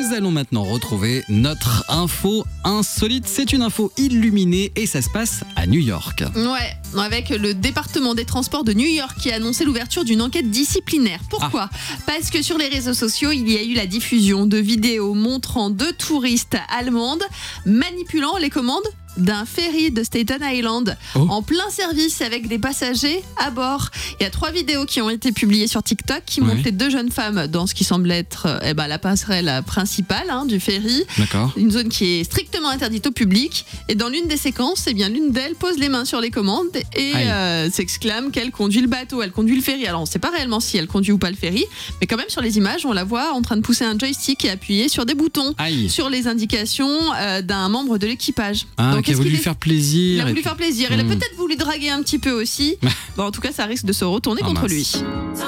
Nous allons maintenant retrouver notre info insolite. C'est une info illuminée et ça se passe à New York. Ouais, avec le département des transports de New York qui a annoncé l'ouverture d'une enquête disciplinaire. Pourquoi ? Parce que sur les réseaux sociaux, il y a eu la diffusion de vidéos montrant 2 touristes allemandes manipulant les commandes d'un ferry de Staten Island en plein service avec des passagers à bord. Il y a 3 vidéos qui ont été publiées sur TikTok qui montrent les 2 jeunes femmes dans ce qui semble être la passerelle principale du ferry. D'accord. Une zone qui est strictement interdite au public. Et dans l'une des séquences, l'une d'elles pose les mains sur les commandes et s'exclame qu'elle conduit le bateau, elle conduit le ferry. Alors on ne sait pas réellement si elle conduit ou pas le ferry, mais quand même sur les images, on la voit en train de pousser un joystick et appuyer sur des boutons sur les indications d'un membre de l'équipage. Donc, il a voulu lui faire plaisir. Il a voulu faire plaisir. Il a peut-être voulu draguer un petit peu aussi. En tout cas, ça risque de se retourner contre lui.